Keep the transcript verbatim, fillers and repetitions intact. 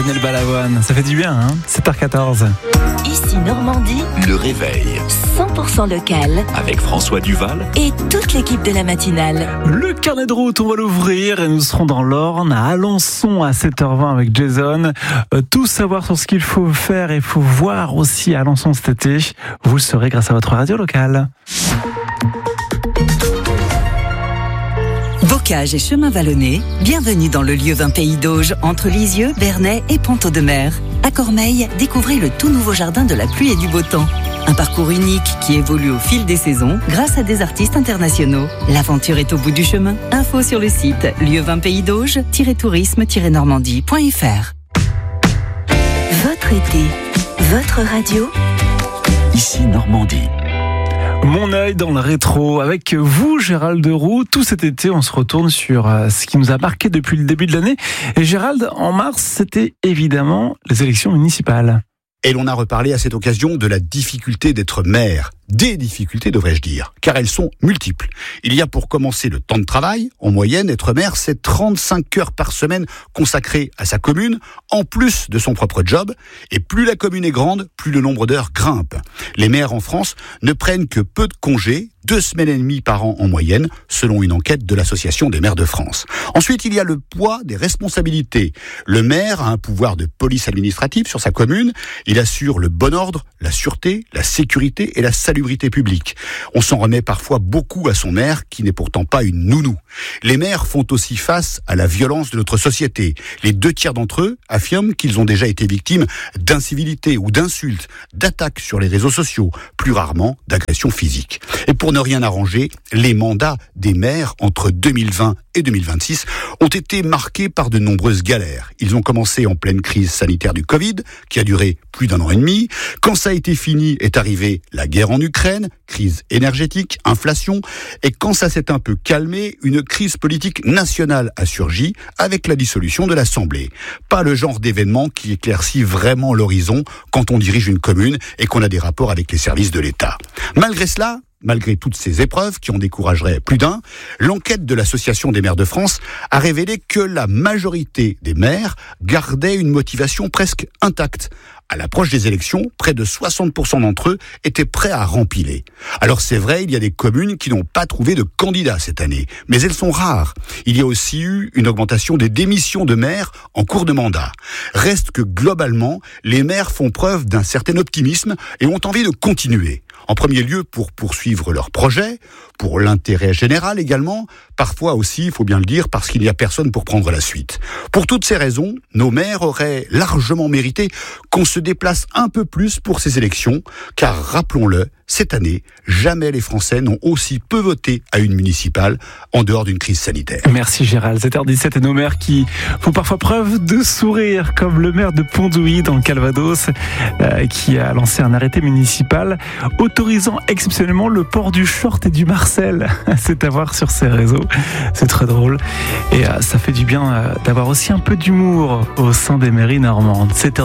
Daniel Balavoine, ça fait du bien, hein. sept heures quatorze. Ici Normandie, le réveil cent pour cent local avec François Duval et toute l'équipe de la matinale. Le carnet de route, on va l'ouvrir et nous serons dans l'Orne, à Alençon à sept heures vingt avec Jason. Euh, tout savoir sur ce qu'il faut faire et il faut voir aussi à Alençon cet été. Vous le saurez grâce à votre radio locale. Bocage et chemin vallonné, bienvenue dans le lieu vingt Pays d'Auge, entre Lisieux, Bernay et Ponto-de-Mer. À Cormeilles, découvrez le tout nouveau jardin de la pluie et du beau temps. Un parcours unique qui évolue au fil des saisons grâce à des artistes internationaux. L'aventure est au bout du chemin. Info sur le site lieu vingt pays d'Auge tourisme normandie point f r. Votre été, votre radio. Ici Normandie. Mon œil dans le rétro avec vous, Gérald Deroux. Tout cet été, on se retourne sur ce qui nous a marqué depuis le début de l'année. Et Gérald, en mars, c'était évidemment les élections municipales. Et l'on a reparlé à cette occasion de la difficulté d'être maire. Des difficultés, devrais-je dire, car elles sont multiples. Il y a pour commencer le temps de travail. En moyenne, être maire, c'est trente-cinq heures par semaine consacrées à sa commune, en plus de son propre job. Et plus la commune est grande, plus le nombre d'heures grimpe. Les maires en France ne prennent que peu de congés, deux semaines et demie par an en moyenne, selon une enquête de l'Association des maires de France. Ensuite, il y a le poids des responsabilités. Le maire a un pouvoir de police administrative sur sa commune. Il assure le bon ordre, la sûreté, la sécurité et la salubrité publique. On s'en remet parfois beaucoup à son maire, qui n'est pourtant pas une nounou. Les maires font aussi face à la violence de notre société. Les deux tiers d'entre eux affirment qu'ils ont déjà été victimes d'incivilités ou d'insultes, d'attaques sur les réseaux sociaux, plus rarement d'agressions physiques. Et pour ne rien arranger, les mandats des maires entre deux mille vingt et deux mille vingt-six ont été marqués par de nombreuses galères. Ils ont commencé en pleine crise sanitaire du Covid, qui a duré plus d'un an et demi. Quand ça a été fini, est arrivée la guerre en Ukraine, crise énergétique, inflation. Et quand ça s'est un peu calmé, une crise politique nationale a surgi avec la dissolution de l'Assemblée. Pas le genre d'événement qui éclaircit vraiment l'horizon quand on dirige une commune et qu'on a des rapports avec les services de l'État. Malgré cela, malgré toutes ces épreuves qui en décourageraient plus d'un, l'enquête de l'Association des maires de France a révélé que la majorité des maires gardaient une motivation presque intacte. À l'approche des élections, près de soixante pour cent d'entre eux étaient prêts à rempiler. Alors c'est vrai, il y a des communes qui n'ont pas trouvé de candidats cette année, mais elles sont rares. Il y a aussi eu une augmentation des démissions de maires en cours de mandat. Reste que globalement, les maires font preuve d'un certain optimisme et ont envie de continuer. En premier lieu pour poursuivre leurs projets, pour l'intérêt général également, parfois aussi, il faut bien le dire, parce qu'il n'y a personne pour prendre la suite. Pour toutes ces raisons, nos maires auraient largement mérité qu'on se déplace un peu plus pour ces élections, car rappelons-le, cette année, jamais les Français n'ont aussi peu voté à une municipale en dehors d'une crise sanitaire. Merci Gérald, sept heures dix-sept et nos maires qui font parfois preuve de sourire, comme le maire de Pont-d'Ouilly dans le Calvados, euh, qui a lancé un arrêté municipal autorisant exceptionnellement le port du short et du Marcel. C'est à voir sur ses réseaux, c'est très drôle. Et euh, ça fait du bien euh, d'avoir aussi un peu d'humour au sein des mairies normandes. sept heures